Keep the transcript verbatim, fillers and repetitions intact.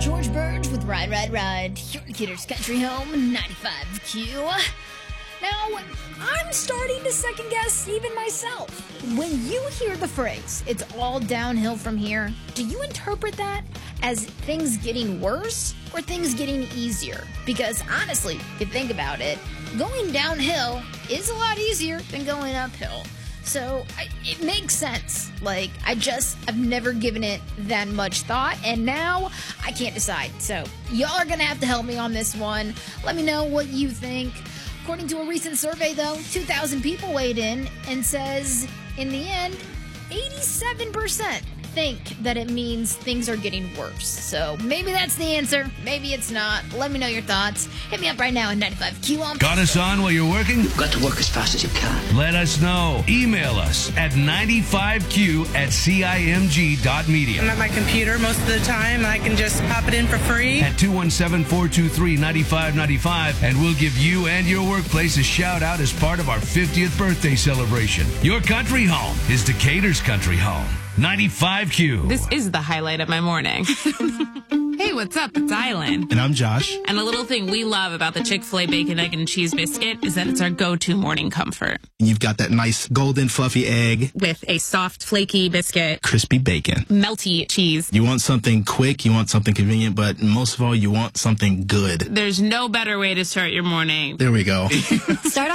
George Burge with Ride, Ride, Ride. Here at Kidder's Country Home, ninety-five Q. Now, I'm starting to second guess even myself. When you hear the phrase, it's all downhill from here, do you interpret that as things getting worse or things getting easier? Because honestly, if you think about it, going downhill is a lot easier than going uphill. So I, it makes sense. Like, I just, I've never given it that much thought, and now I can't decide. So y'all are going to have to help me on this one. Let me know what you think. According to a recent survey, though, two thousand people weighed in and says, in the end, eighty-seven percent think that it means things are getting worse. So maybe that's the answer. Maybe it's not. Let me know your thoughts. Hit me up right now at ninety-five Q on. Got us on while you're working? You've got to work as fast as you can. Let us know. Email us at ninety-five Q at C I M G dot media. I'm at my computer most of the time, and I can just pop it in for free. At two one seven, four two three, nine five nine five, and we'll give you and your workplace a shout out as part of our fiftieth birthday celebration. Your country home is Decatur's country home. ninety-five Q. This is the highlight of my morning. Hey, what's up? It's Island. And I'm Josh. And a little thing we love about the Chick-fil-A Bacon, Egg, and Cheese Biscuit is that it's our go-to morning comfort. You've got that nice golden fluffy egg. With a soft, flaky biscuit. Crispy bacon. Melty cheese. You want something quick, you want something convenient, but most of all, you want something good. There's no better way to start your morning. There we go. Start